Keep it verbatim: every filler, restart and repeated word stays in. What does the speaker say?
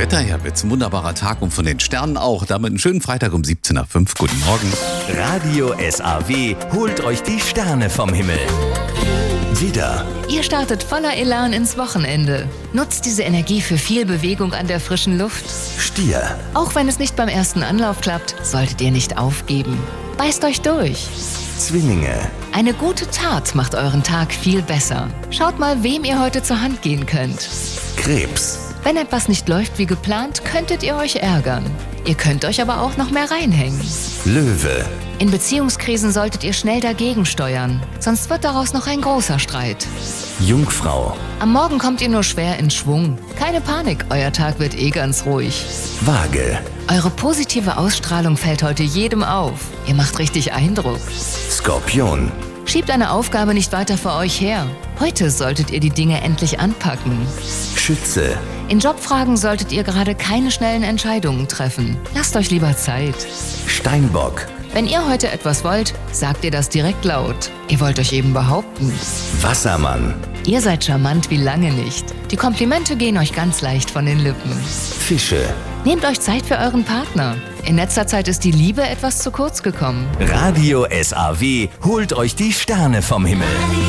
Wetter, ja, wird's ein wunderbarer Tag und von den Sternen auch. Damit einen schönen Freitag um siebzehn Uhr fünf. Guten Morgen. Radio S A W holt euch die Sterne vom Himmel. Widder, Ihr startet voller Elan ins Wochenende. Nutzt diese Energie für viel Bewegung an der frischen Luft. Stier, Auch wenn es nicht beim ersten Anlauf klappt, solltet ihr nicht aufgeben. Beißt euch durch. Zwillinge, Eine gute Tat macht euren Tag viel besser. Schaut mal, wem ihr heute zur Hand gehen könnt. Krebs, Wenn etwas nicht läuft wie geplant, könntet ihr euch ärgern. Ihr könnt euch aber auch noch mehr reinhängen. Löwe, In Beziehungskrisen solltet ihr schnell dagegen steuern, sonst wird daraus noch ein großer Streit. Jungfrau, Am Morgen kommt ihr nur schwer in Schwung. Keine Panik, euer Tag wird eh ganz ruhig. Waage, Eure positive Ausstrahlung fällt heute jedem auf. Ihr macht richtig Eindruck. Skorpion, Schiebt eine Aufgabe nicht weiter vor euch her. Heute solltet ihr die Dinge endlich anpacken. Schütze, In Jobfragen solltet ihr gerade keine schnellen Entscheidungen treffen. Lasst euch lieber Zeit. Steinbock, Wenn ihr heute etwas wollt, sagt ihr das direkt laut. Ihr wollt euch eben behaupten. Wassermann, Ihr seid charmant wie lange nicht. Die Komplimente gehen euch ganz leicht von den Lippen. Fische. Nehmt euch Zeit für euren Partner. In letzter Zeit ist die Liebe etwas zu kurz gekommen. Radio S A W holt euch die Sterne vom Himmel.